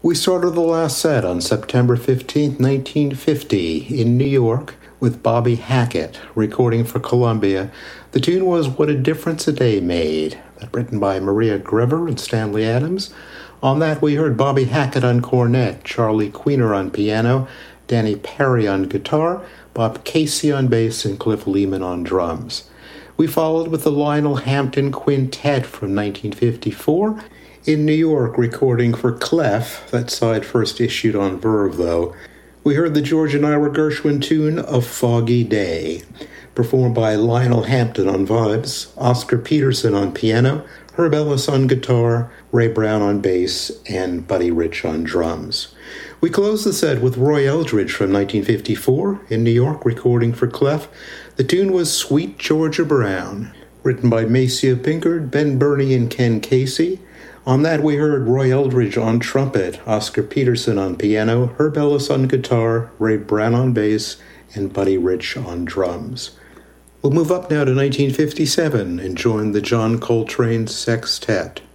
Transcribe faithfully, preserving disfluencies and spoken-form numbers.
We started the last set on September fifteenth, nineteen fifty, in New York, with Bobby Hackett recording for Columbia. The tune was What a Difference a Day Made, written by Maria Grever and Stanley Adams. On that, we heard Bobby Hackett on cornet, Charlie Queener on piano, Danny Perry on guitar, Bob Casey on bass, and Cliff Lehman on drums. We followed with the Lionel Hampton Quintet from nineteen fifty-four, in New York, recording for Clef, that side first issued on Verve, though. We heard the George and Ira Gershwin tune, A Foggy Day, performed by Lionel Hampton on vibes, Oscar Peterson on piano, Herb Ellis on guitar, Ray Brown on bass, and Buddy Rich on drums. We closed the set with Roy Eldridge from nineteen fifty-four, in New York, recording for Clef. The tune was Sweet Georgia Brown, written by Maceo Pinkard, Ben Burney, and Ken Casey. On that, we heard Roy Eldridge on trumpet, Oscar Peterson on piano, Herb Ellis on guitar, Ray Brown on bass, and Buddy Rich on drums. We'll move up now to nineteen fifty-seven and join the John Coltrane Sextet.